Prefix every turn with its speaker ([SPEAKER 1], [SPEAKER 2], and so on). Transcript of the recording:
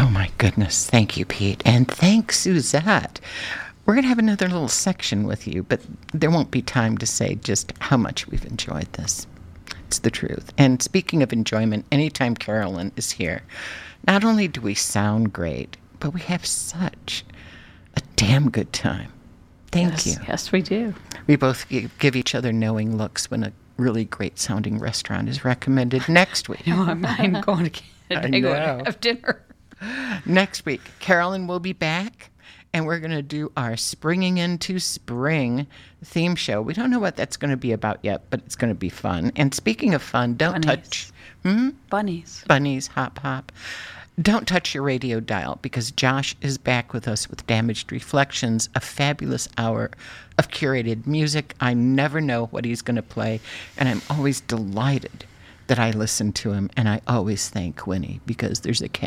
[SPEAKER 1] Oh, my goodness. Thank you, Pete. And thanks, Suzette. We're going to have another little section with you, but there won't be time to say just how much we've enjoyed this. It's the truth. And speaking of enjoyment, anytime Carolyn is here, not only do we sound great, but we have such a damn good time. Thank you.
[SPEAKER 2] Yes, we do.
[SPEAKER 1] We both give each other knowing looks when a really great sounding restaurant is recommended next week.
[SPEAKER 2] No, I'm going to get a have dinner.
[SPEAKER 1] Next week, Carolyn will be back, and we're going to do our Springing into Spring theme show. We don't know what that's going to be about yet, but it's going to be fun. And speaking of fun, don't touch...
[SPEAKER 2] Bunnies.
[SPEAKER 1] Bunnies, hop, hop. Don't touch your radio dial, because Josh is back with us with Damaged Reflections, a fabulous hour of curated music. I never know what he's going to play, and I'm always delighted that I listen to him, and I always thank Winnie, because there's a cat